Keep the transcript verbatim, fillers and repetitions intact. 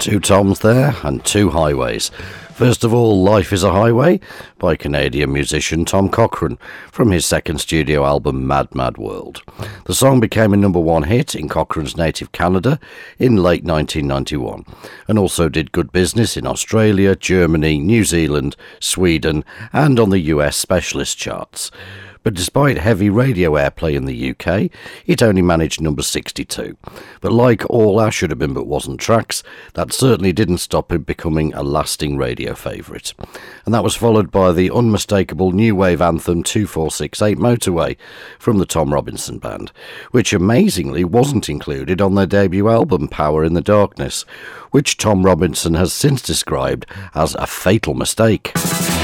Two Toms there, and two highways. First of all, Life is a Highway by Canadian musician Tom Cochrane from his second studio album Mad Mad World. The song became a number one hit in Cochrane's native Canada in late nineteen ninety-one and also did good business in Australia, Germany, New Zealand, Sweden and on the U S specialist charts. But despite heavy radio airplay in the U K, it only managed number sixty-two. But like all our Should Have Been But Wasn't tracks, that certainly didn't stop it becoming a lasting radio favourite. And that was followed by the unmistakable new wave anthem two four six eight Motorway from the Tom Robinson Band, which amazingly wasn't included on their debut album Power in the Darkness, which Tom Robinson has since described as a fatal mistake.